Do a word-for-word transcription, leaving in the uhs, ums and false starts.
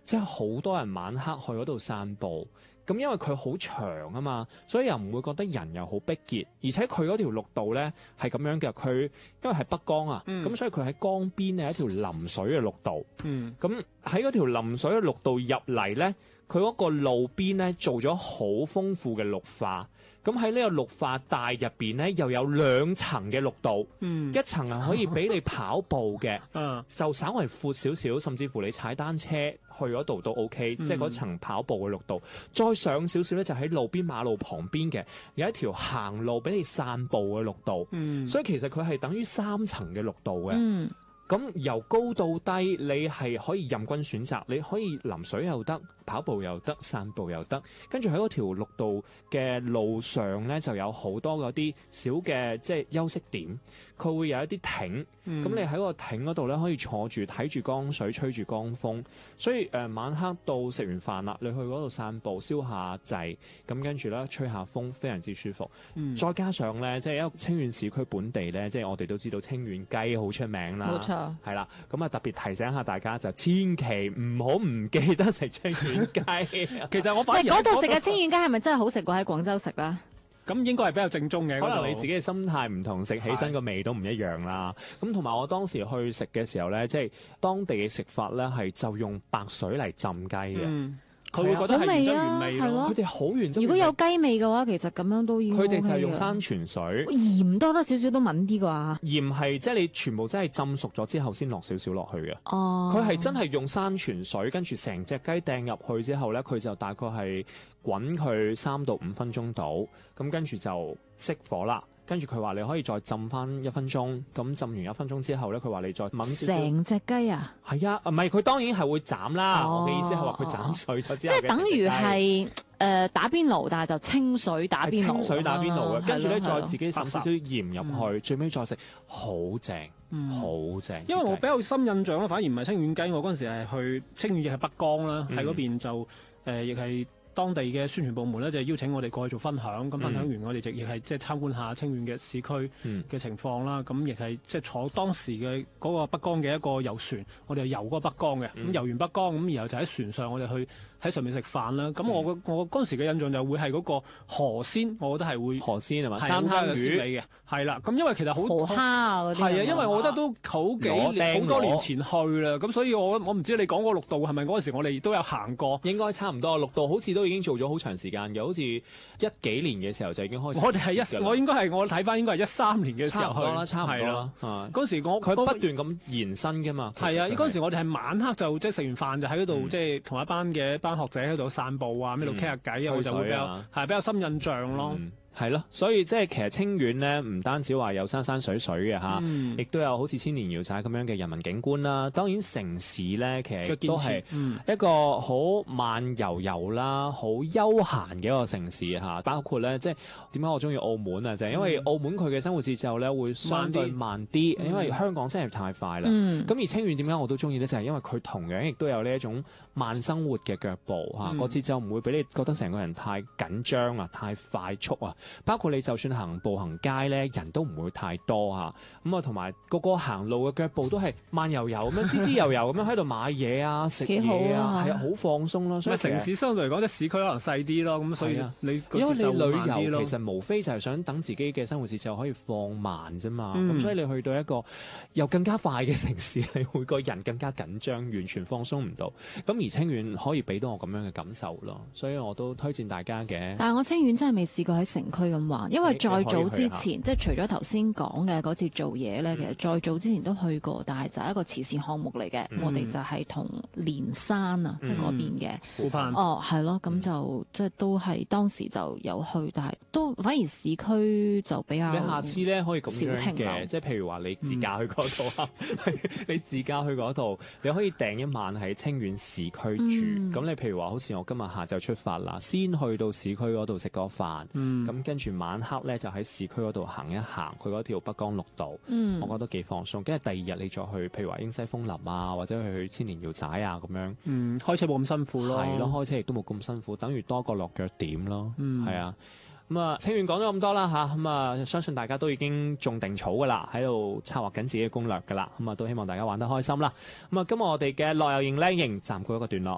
即係好多人晚黑去嗰度散步。咁因為佢好長啊嘛，所以又唔會覺得人又好逼結，而且佢嗰條綠道咧係咁樣嘅，佢因為係北江啊，咁、嗯、所以佢喺江邊咧一條臨水嘅綠道。咁喺嗰條臨水嘅綠道入嚟咧，佢嗰個路邊咧做咗好豐富嘅綠化。咁喺呢個綠化帶入邊咧，又有兩層嘅綠道，嗯、一層係可以俾你跑步嘅，嗯、就稍微闊少少，甚至乎你踩單車去嗰度都 OK，嗯、即係嗰層跑步嘅綠道。再上少少咧，就喺路邊馬路旁邊嘅有一條行路俾你散步嘅綠道，嗯、所以其實佢係等於三層嘅綠道嘅。嗯咁由高到低，你係可以任君選擇，你可以淋水又得，跑步又得，散步又得。跟住喺嗰條綠道嘅路上咧，就有好多嗰啲小嘅即係休息點，佢會有一啲亭。咁、嗯、你喺個亭嗰度咧，可以坐住睇住江水，吹住江風。所以誒、呃、晚黑到食完飯啦，你去嗰度散步，燒下滯，咁跟住咧吹下風，非常之舒服。嗯、再加上咧，即係一個清遠市區本地咧，即係我哋都知道清遠雞好出名啦。冇錯。係啦，咁啊特別提醒下大家，就千祈唔好唔記得食清遠雞。其實我反而嗰度食嘅清遠雞係咪真係好食過喺廣州食啦？ 咁應該係比較正宗嘅， 可能你自己嘅心態唔同，食起身個味都唔一樣啦。咁同埋我當時去食嘅時候咧，即係當地嘅食法咧係就用白水嚟浸雞嘅。嗯佢會覺得係原汁原味咯，佢哋好原汁原味。 如果有雞味嘅話，其實咁樣都已經 OK 嘅。 佢哋就係用山泉水， 鹽多多少少都穩啲啩。 鹽係即係你全部真係浸熟咗之後先落少少落去嘅。哦，佢係真係用山泉水，跟住成隻雞掟入去之後咧，佢就大概係滾佢三到五分鐘到，咁跟住就熄火啦。跟住佢話你可以再浸翻一分鐘，咁浸完一分鐘之後咧，佢話你再燜少少。成隻雞啊？係啊，唔係佢當然係會斬啦。哦、我嘅意思係話佢斬碎咗之後， 即係等於係誒、呃、打邊爐，但係就清水打邊爐。 清水打邊爐嘅，跟住咧再自己撒少少鹽入去，嗯、最尾再食，好正，好正。 嗯、因為我比較深印象咧，反而唔係清遠雞，我嗰陣時係去清遠亦係北江啦，喺嗰、嗯、邊就誒亦係。呃當地嘅宣傳部門咧就邀請我哋過去做分享，咁、嗯、分享完我哋就亦係即係參觀下清遠嘅市區嘅情況啦。咁亦係即係坐當時嘅嗰個北江嘅一個遊船，我哋遊嗰個北江嘅。咁、嗯、遊完北江咁，然後就喺船上我哋去喺上面食飯啦。咁我個、嗯、我嗰陣時嘅印象就會係嗰個河鮮，我覺得係會河鮮係嘛， 山蝦魚嘅，係啦。咁因為其實好河蝦嗰啲係啊，因為我覺得都好幾年好多年前去啦。咁所以我我唔知你講嗰個綠道係咪嗰陣時我哋都有行過？ 應該差唔多，綠道好似都已經做咗好長時間嘅，好似一幾年嘅時候就已經開始。 我哋係一，我應該係我睇翻應該係一三年嘅時候去。差唔多啦， 差唔多啦。 嗰時我佢不斷咁延伸㗎嘛。 係啊，嗰時我哋係晚黑就即係食完飯就喺嗰度，即係同一班嘅一班學者喺度散步啊，喺度傾下偈啊，我就會比較係比較深印象咯。 係咯，所以即係其實清遠咧，唔單止話有山山水水嘅嚇，亦、嗯、都有好似千年瑤寨咁樣嘅人文景觀啦。當然城市咧，其實都係一個好慢悠悠啦、好悠閒嘅一個城市嚇。包括咧，即係點解我中意澳門啊？就係、是、因為澳門佢嘅生活節奏咧會相對慢啲，慢因為香港真係太快啦。咁、嗯、而清遠點解我都中意咧？就係、是、因為佢同樣亦都有呢一種慢生活嘅腳步嚇，個、嗯、節奏唔會俾你覺得成個人太緊張啊、太快速啊。包括你就算行步行街咧，人都唔會太多嚇。咁啊，同埋個個行路嘅腳步都係慢悠悠咁樣，滋滋悠悠咁樣喺度買嘢啊、食嘢啊，係啊，好放鬆咯。所以城市相對嚟講，即係市區可能細啲咯。咁所以你因為你旅遊其實無非就係想等自己嘅生活節奏可以放慢啫嘛。咁、嗯、所以你去到一個又更加快嘅城市，你會個人更加緊張，完全放鬆唔到。咁而清遠可以俾到我咁樣嘅感受咯。所以我都推薦大家嘅。 但係我清遠真係未試過喺城區咁。因為再早之前，即係除咗頭先講嘅嗰次做嘢咧，嗯、其實再早之前都去過，但係就係一個慈善項目嚟嘅。嗯、我哋就係同連山啊喺嗰邊嘅。 湖畔、嗯、 哦，係咯，咁就、嗯、即係都係當時就有去，但係都反而市區就比較。 你下次咧可以咁樣嘅，即係譬如話你自駕去嗰度啊，嗯、你自駕去嗰度，你可以訂一晚喺清遠市區住。咁、嗯、你譬如話，好似我今日下晝出發啦，先去到市區嗰度食個飯，咁、嗯、跟住晚黑咧就喺市區嗰度行一行，去嗰條北江綠道，嗯、我覺得幾放鬆。跟住第二日你再去，譬如話英西楓林啊，或者去千年瑤寨啊咁樣， 嗯，開車冇咁辛苦咯， 係咯，開車亦都冇咁辛苦，等於多個落腳點咯，係、嗯、啊。咁啊，清遠講咗咁多啦吓，咁啊，相信大家都已經種定草噶啦，喺度策劃緊自己嘅攻略噶啦，咁啊，都希望大家玩得開心啦。咁啊，今日我哋嘅樂遊營咧，仍暫告一個段落。